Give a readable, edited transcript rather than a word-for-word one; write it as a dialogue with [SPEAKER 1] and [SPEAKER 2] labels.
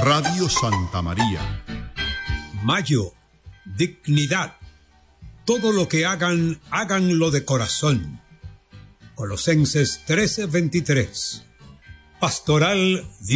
[SPEAKER 1] Radio Santa María.
[SPEAKER 2] Mayo, dignidad. Todo lo que hagan, háganlo de corazón. Colosenses 13:23. Pastoral